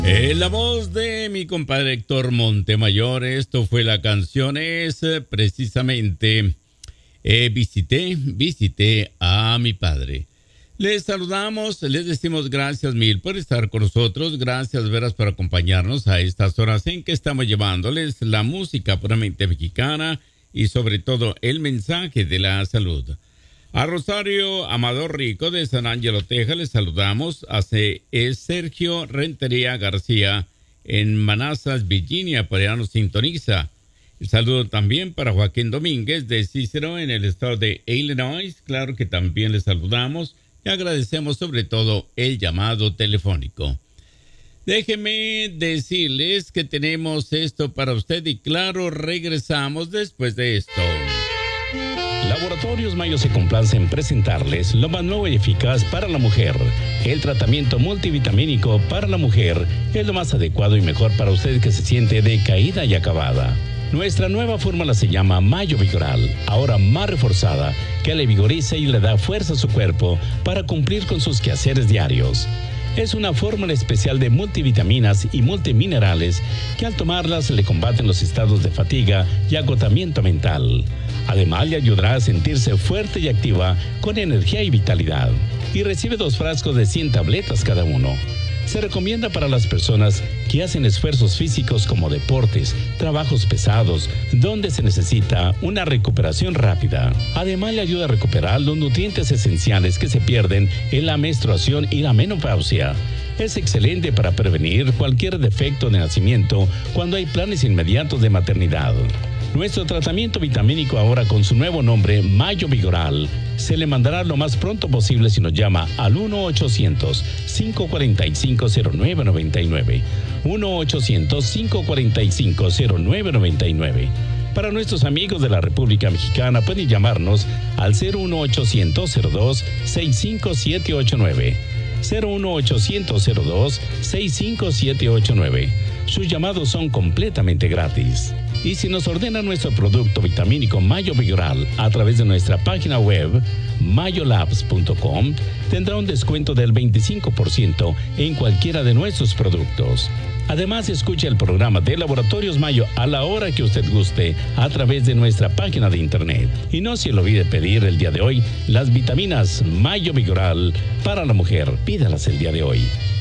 La voz de mi compadre Héctor Montemayor. Esto fue la canción, es precisamente visité a mi padre. Les saludamos, les decimos gracias mil por estar con nosotros. Gracias, veras, por acompañarnos a estas horas en que estamos llevándoles la música puramente mexicana y sobre todo el mensaje de la salud. A Rosario Amador Rico de San Ángelo, Texas, les saludamos. Es Sergio Rentería García en Manassas, Virginia, por allá nos sintoniza. El saludo también para Joaquín Domínguez de Cícero en el estado de Illinois. Claro que también les saludamos y agradecemos sobre todo el llamado telefónico. Déjenme decirles que tenemos esto para usted y claro, regresamos después de esto. Laboratorios Mayo se complace en presentarles lo más nuevo y eficaz para la mujer. El tratamiento multivitamínico para la mujer es lo más adecuado y mejor para usted que se siente decaída y acabada. Nuestra nueva fórmula se llama Mayo Vigoral, ahora más reforzada, que le vigoriza y le da fuerza a su cuerpo para cumplir con sus quehaceres diarios. Es una fórmula especial de multivitaminas y multiminerales que al tomarlas le combaten los estados de fatiga y agotamiento mental. Además, le ayudará a sentirse fuerte y activa con energía y vitalidad. Y recibe 2 frascos de 100 tabletas cada uno. Se recomienda para las personas que hacen esfuerzos físicos como deportes, trabajos pesados, donde se necesita una recuperación rápida. Además, le ayuda a recuperar los nutrientes esenciales que se pierden en la menstruación y la menopausia. Es excelente para prevenir cualquier defecto de nacimiento cuando hay planes inmediatos de maternidad. Nuestro tratamiento vitamínico ahora con su nuevo nombre, Mayo Vigoral, se le mandará lo más pronto posible si nos llama al 1-800-545-0999. 1-800-545-0999. Para nuestros amigos de la República Mexicana pueden llamarnos al 01800-02-65789. 01800-02-65789. Sus llamados son completamente gratis. Y si nos ordena nuestro producto vitamínico Mayo Vigoral a través de nuestra página web mayolabs.com, tendrá un descuento del 25% en cualquiera de nuestros productos. Además, escuche el programa de Laboratorios Mayo a la hora que usted guste a través de nuestra página de internet. Y no se le olvide pedir el día de hoy las vitaminas Mayo Vigoral para la mujer. Pídalas el día de hoy.